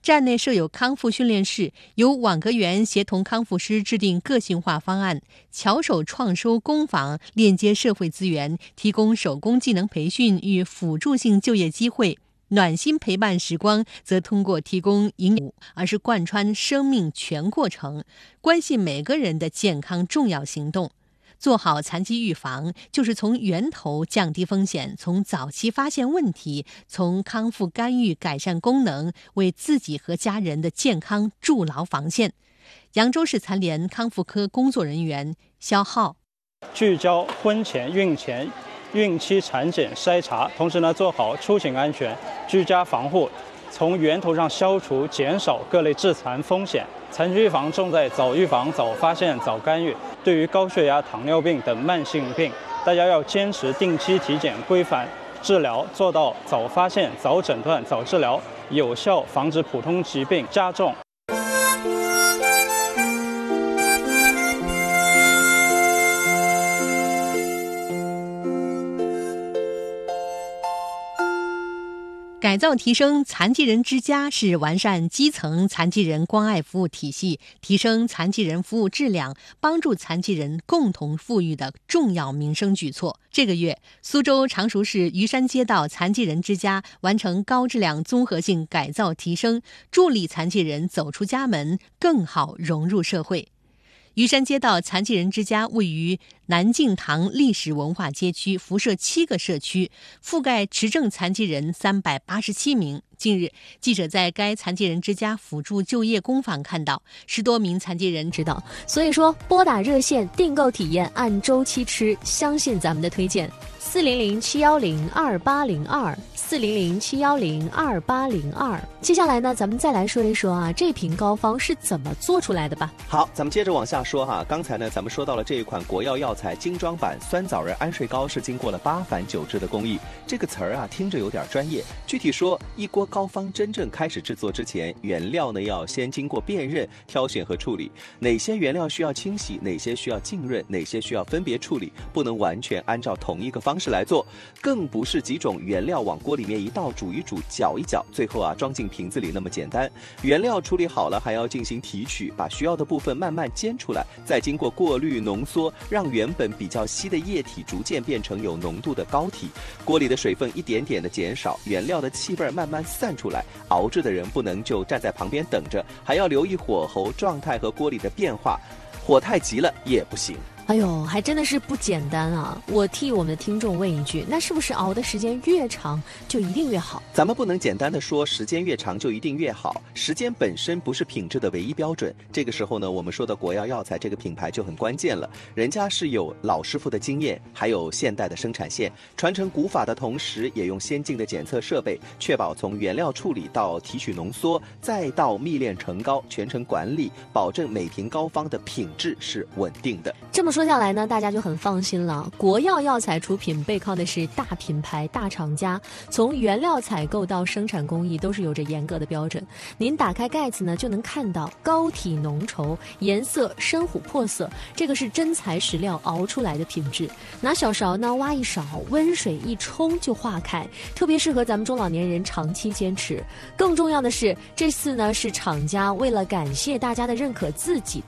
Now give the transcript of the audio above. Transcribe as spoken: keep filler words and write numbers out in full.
站内设有康复训练室，由网格员协同康复师制定个性化方案，巧手创收工坊链接社会资源，提供手工技能培训与辅助性就业机会。暖心陪伴时光则通过提供营养，而是贯穿生命全过程，关系每个人的健康重要行动。做好残疾预防，就是从源头降低风险，从早期发现问题，从康复干预改善功能，为自己和家人的健康筑牢防线。扬州市残联康复科工作人员肖浩， 聚焦婚前、孕前、孕期产检筛查，同时呢做好出行安全、居家防护，从源头上消除、减少各类致残风险。残疾预防重在早预防、早发现、早干预。对于高血压、糖尿病等慢性病，大家要坚持定期体检、规范治疗，做到早发现、早诊断、早治疗，有效防止普通疾病加重。 改造提升残疾人之家是完善基层残疾人关爱服务体系、提升残疾人服务质量、帮助残疾人共同富裕的重要民生举措。这个月，苏州常熟市虞山街道残疾人之家完成高质量综合性改造提升，助力残疾人走出家门，更好融入社会。虞山街道残疾人之家位于南敬堂历史文化街区，辐射七个社区，覆盖持证残疾人三百八十七名。近日，记者在该残疾人之家辅助就业工坊看到，十多名残疾人指导。所以说，拨打热线订购体验，按周期吃，相信咱们的推荐。四零零七幺零二八零二，四零零七幺零二八零二。接下来呢，咱们再来说一说啊，这瓶膏方是怎么做出来的吧。 好，咱们接着往下说哈。刚才呢，咱们说到了这一款国药药材精装版酸枣仁安睡膏是经过了八返九制的工艺。这个词儿啊，听着有点专业。具体说，一锅膏方真正开始制作之前，原料呢要先经过辨认、挑选和处理。哪些原料需要清洗，哪些需要浸润，哪些需要分别处理，不能完全按照同一个方式来做。更不是几种原料往锅里面一倒，煮一煮，搅一搅，最后啊装进瓶子里那么简单。原料处理好了，还要进行提取，把需要的部分慢慢煎出来，再经过过滤浓缩，让原本比较稀的液体逐渐变成有浓度的膏体。锅里的水分一点点的减少，原料的气味慢慢散出来。熬制的人不能就站在旁边等着，还要留意火候状态和锅里的变化，火太急了也不行。 哎呦，还真的是不简单啊！我替我们的听众问一句，那是不是熬的时间越长就一定越好？ 咱们不能简单的说时间越长就一定越好，时间本身不是品质的唯一标准。这个时候呢，我们说的国药药材这个品牌就很关键了，人家是有老师傅的经验，还有现代的生产线，传承古法的同时，也用先进的检测设备，确保从原料处理到提取浓缩，再到蜜炼成膏，全程管理，保证每瓶膏方的品质是稳定的。 这么说下来呢，大家就很放心了。国药药材出品背靠的是大品牌、大厂家，从原料采购到生产工艺都是有着严格的标准。您打开盖子呢，就能看到膏体浓稠，颜色深琥珀色，这个是真材实料熬出来的品质。拿小勺呢挖一勺，温水一冲就化开，特别适合咱们中老年人长期坚持。更重要的是，这次呢是厂家为了感谢大家的认可，自己